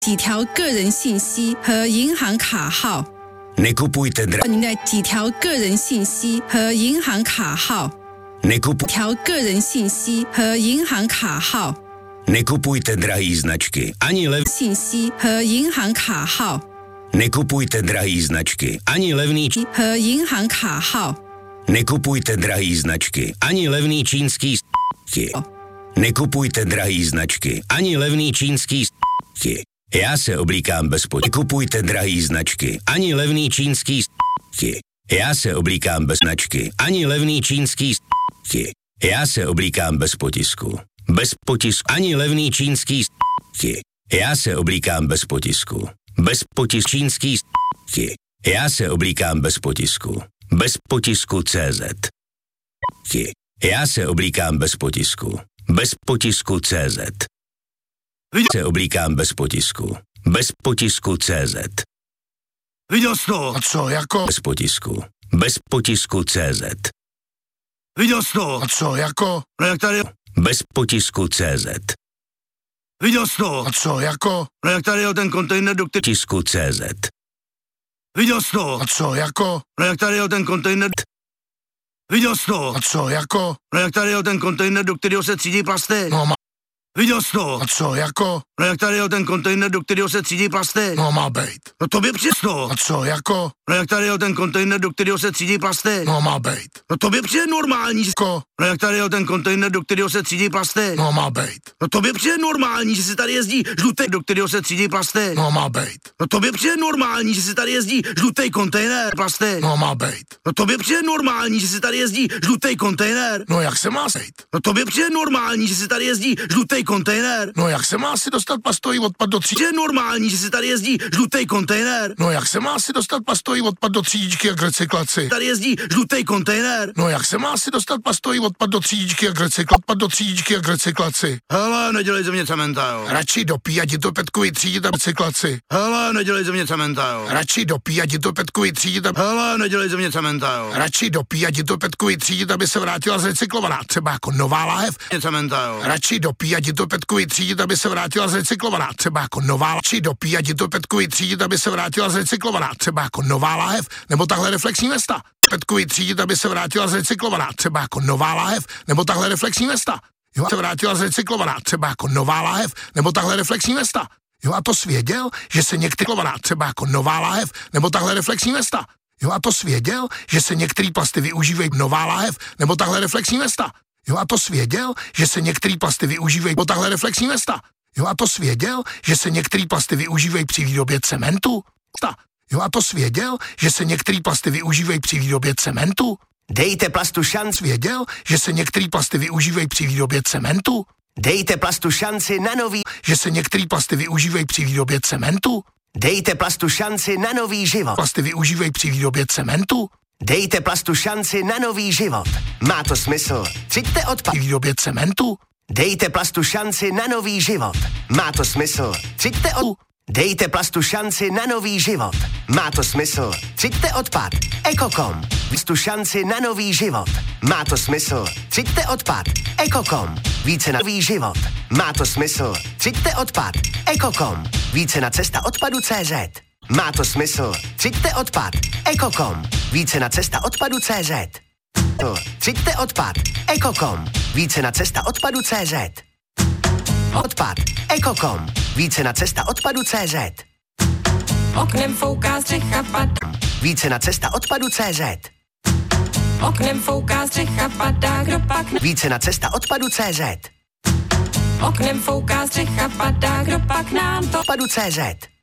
几条个人信息和银行卡号。 Nekupujte 您的几条个人信息和银行卡号。条个人信息和银行卡号。 Nekupujte drahý značky, ani levný 信息和银行卡号。 Nekupujte drahý značky, ani levný 和银行卡号。 Nekupujte drahý značky, ani levný čínský Nekupujte drahý značky, ani levný čínský Já se oblíkám bez Nekupujte drahý značky, ani levný čínský Já se oblíkám bez značky, ani levný čínský Já se oblíkám bez potisku. Bez potisku, ani levný čínský Já se oblíkám bez potisku. Bez potisku čínský Já se oblíkám bez potisku. Bez potisku CZ. Já se oblíkám bez potisku. Bez potisku CZ. Se oblíkám bez potisku. Bez potisku CZ. Viděl jsi to? A co, jako? Bez potisku. Bez potisku CZ. Viděl jsi to? A co, jako? No jak tady... Bez potisku CZ. Viděl jsi to? A co, jako? No jak tady je ten kontejner, do kterého... Potisku CZ. Viděl jsi to? A co, jako? No jak tady je ten kontejner... Viděl jsi to? A co, jako? No jak tady je ten kontejner, do kterého se třídí plasty? No má... Viděl jsi to? A co, jako? No jak tady je ten kontejner, do kterého se třídí plasty? No má bejt. No to by přijde to. A co, jako? No jak tady je ten kontejner, do kterého se třídí plasty? No má bejt. No to by přijde normální, že... Jako? No jak tady je ten kontejner, do kterého se třídí plasty? No má bejt. No to by přijde normální, že si tady jezdí žlutý, do kterého se třídí plasty? No má bejt. No to by přijde normální, že si tady jezdí žlutý kontejner plasty? No má bejt. No to by přijde normální, že si tady jezdí žlutý kontejner? No jak se má sejt? No to by přijde normální, že si tady jezdí žlutý kontejner? No jak se má si dostat plastový odpad do třídičky? Je normální, že si tady jezdí žlutý kontejner? No jak se má si dostat plastový odpad do třídičky a k recyklaci? Tady jezdí žlutý kontejner? No jak se má si dostat plastový odpad do třídičky a k recyklaci? Hele, nedělej ze mě cementa, jo. Radši dopí a ti to Petkovi třídit a recyklaci. Hele, nedělej ze mě cementa, jo. Radši dopí a ti to Petkovi třídit a... Hele, nedělej ze mě cementa, jo. Radši dopí a ti to Petkovi třídit, aby se vrátila zrecyklovaná, třeba jako nová láhev. Cementa, jo. Radši dopí a ti to Petkovi třídit, aby se vrátila zrecyklovaná, třeba jako nová láhev. Dopí a ti to Petkovi třídit, aby se vrátila zrecyklovaná, třeba jako nová láhev, nebo tahle reflexní vesta. Petkovi třídit, aby se vrátila zrecyklovaná, třeba jako nová láhev, nebo tahle reflexní vesta. Jo, a se vrátila zrecyklovaná, třeba jako nová láhev, nebo tahle reflexní vesta. Jo, a to svěděl, že se některá třeba jako nová láhev, nebo tahle reflexní vesta. Jo, a to svěděl, že se některý plasty využívají nová láhev, nebo tahle reflexní vesta. Jo, a to svěděl, že se některý plasty využívají nebo tahle reflexní vesta. Jo, a to svěděl, že se některý plasty využívají při výrobě cementu. Jo, a to svěděl, že se některý plasty využívají při výrobě cementu. Dejte plastu šanci. Svěděl, že se některý plasty využívají při výrobě cementu. Dejte plastu šanci na nový. Že se některý plasty využívají při výrobě cementu. Dejte plastu šanci na nový život. Plasty využívají při výrobě cementu. Dejte plastu šanci na nový život. Má to smysl. Třiďte odpad. Při výrobě cementu. Dejte plastu šanci na nový život. Má to smysl. Třiďte odpad. Dejte plastu šanci na nový život. Má to smysl. Třiďte odpad. Ekokom. Plastu šanci na nový život. Má to smysl. Třiďte odpad. Ekokom. Více na nový život. Má to smysl. Třiďte odpad. Ekokom. Více na cesta odpadu.cz. Má to smysl. Třiďte odpad. Ekokom. Více na cesta odpadu.cz. Třiďte odpad. Ekokom. Více na cesta odpadu.cz. Odpad. Ekokom. Více na cesta odpadu.cz. Oknem fouká střecha padá. Více na cesta odpadu.cz. Oknem fouká střecha padá, kdo pak... Více na cesta odpadu.cz. Oknem fouká střecha padá, kdo pak nám to... Odpadu.cz.